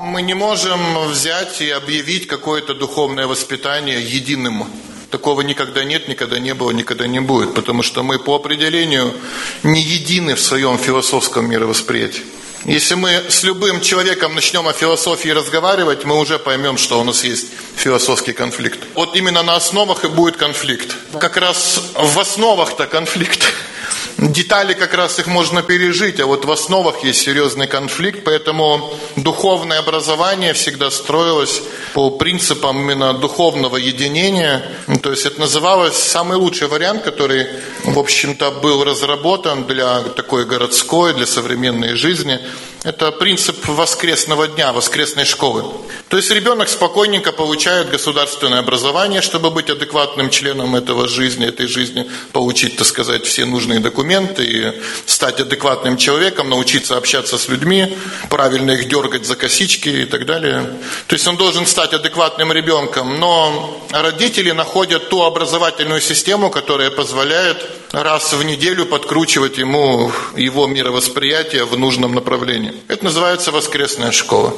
Мы не можем взять и объявить какое-то духовное воспитание единым. Такого никогда нет, никогда не было, никогда не будет. Потому что мы по определению не едины в своем философском мировосприятии. Если мы с любым человеком начнем о философии разговаривать, мы уже поймем, что у нас есть философский конфликт. Вот именно на основах и будет конфликт. Как раз в основах-то конфликт. Детали как раз их можно пережить, а вот в основах есть серьезный конфликт, поэтому духовное образование всегда строилось по принципам именно духовного единения. То есть это называлось самый лучший вариант, который, в общем-то, был разработан для такой городской, для современной жизни. Это принцип воскресного дня, воскресной школы. То есть ребенок спокойненько получает государственное образование, чтобы быть адекватным членом этой жизни, получить, так сказать, все нужные документы и стать адекватным человеком, научиться общаться с людьми, правильно их дергать за косички и так далее. То есть он должен стать адекватным ребенком, но родители находят ту образовательную систему, которая позволяет раз в неделю подкручивать ему его мировосприятие в нужном направлении. Это называется воскресная школа.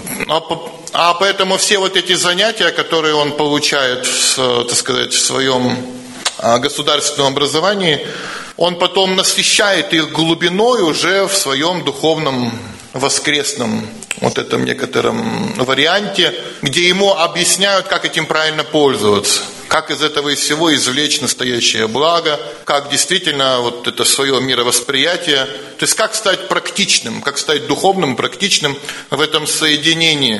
А поэтому все вот эти занятия, которые он получает, так сказать, в своем государственном образовании, он потом насыщает их глубиной уже в своем духовном воскресном вот этом некотором варианте, где ему объясняют, как этим правильно пользоваться, как из этого из всего извлечь настоящее благо, как действительно вот это свое мировосприятие, то есть как стать практичным, как стать духовным, практичным в этом соединении.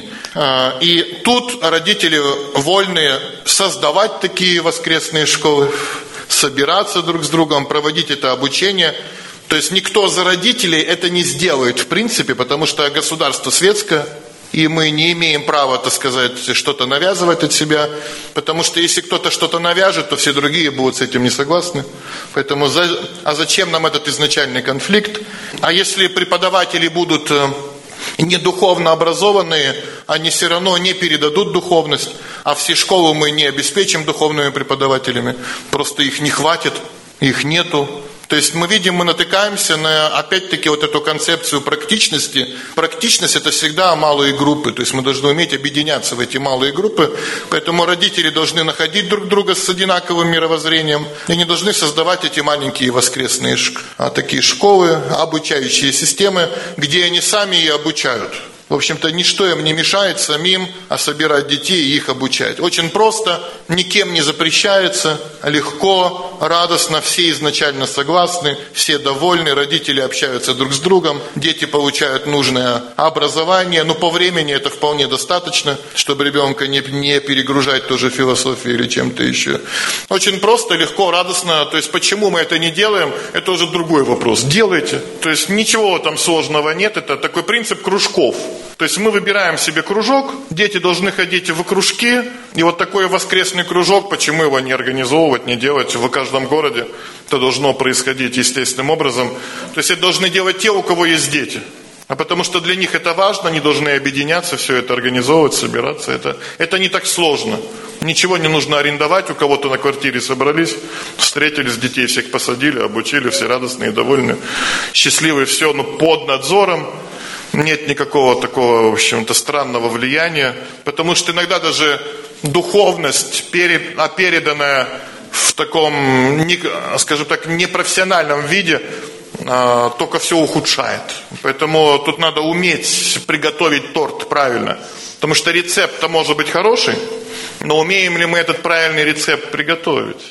И тут родители вольны создавать такие воскресные школы, собираться друг с другом, проводить это обучение. То есть никто за родителей это не сделает в принципе, потому что государство светское, и мы не имеем права, так сказать, что-то навязывать от себя, потому что если кто-то что-то навяжет, то все другие будут с этим не согласны. Поэтому зачем нам этот изначальный конфликт? А если преподаватели будут не духовно образованные, они все равно не передадут духовность, а все школы мы не обеспечим духовными преподавателями, просто их не хватит, их нету. То есть мы видим, мы натыкаемся на, опять-таки, вот эту концепцию практичности. Практичность – это всегда малые группы, то есть мы должны уметь объединяться в эти малые группы, поэтому родители должны находить друг друга с одинаковым мировоззрением, и они должны создавать эти маленькие воскресные такие школы, обучающие системы, где они сами и обучают. В общем-то, ничто им не мешает самим собирать детей и их обучать. Очень просто, никем не запрещается, легко, радостно, все изначально согласны, все довольны, родители общаются друг с другом, дети получают нужное образование, но по времени это вполне достаточно, чтобы ребенка не перегружать тоже философией или чем-то еще. Очень просто, легко, радостно. То есть, почему мы это не делаем, это уже другой вопрос. Делайте. То есть, ничего там сложного нет, это такой принцип кружков. То есть мы выбираем себе кружок, дети должны ходить в кружки, и вот такой воскресный кружок, почему его не организовывать, не делать в каждом городе, это должно происходить естественным образом. То есть это должны делать те, у кого есть дети. А потому что для них это важно, они должны объединяться, все это организовывать, собираться. Это не так сложно. Ничего не нужно арендовать, у кого-то на квартире собрались, встретились, детей всех посадили, обучили, все радостные, довольны, счастливые, все, но под надзором. Нет никакого такого, в общем-то, странного влияния, потому что иногда даже духовность, переданная в таком, скажем так, непрофессиональном виде, только все ухудшает. Поэтому тут надо уметь приготовить торт правильно, потому что рецепт-то может быть хороший, но умеем ли мы этот правильный рецепт приготовить?